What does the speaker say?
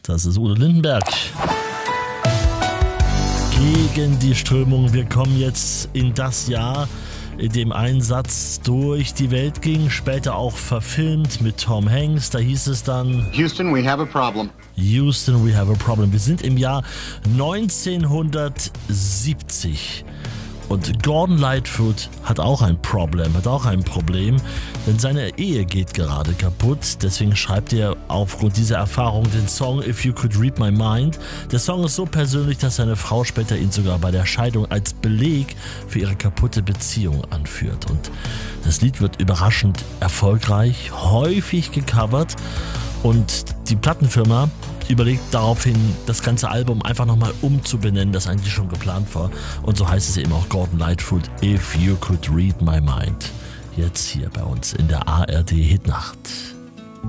Das ist Udo Lindenberg. Gegen die Strömung. Wir kommen jetzt in das Jahr, in dem ein Satz durch die Welt ging, später auch verfilmt mit Tom Hanks. Da hieß es dann: Houston, we have a problem. Houston, we have a problem. Wir sind im Jahr 1970. Und Gordon Lightfoot hat auch ein Problem, denn seine Ehe geht gerade kaputt. Deswegen schreibt er aufgrund dieser Erfahrung den Song If You Could Read My Mind. Der Song ist so persönlich, dass seine Frau später ihn sogar bei der Scheidung als Beleg für ihre kaputte Beziehung anführt. Und das Lied wird überraschend erfolgreich, häufig gecovert, und die Plattenfirma überlegt daraufhin, das ganze Album einfach nochmal umzubenennen, das eigentlich schon geplant war. Und so heißt es eben auch Gordon Lightfoot, If You Could Read My Mind. Jetzt hier bei uns in der ARD Hitnacht.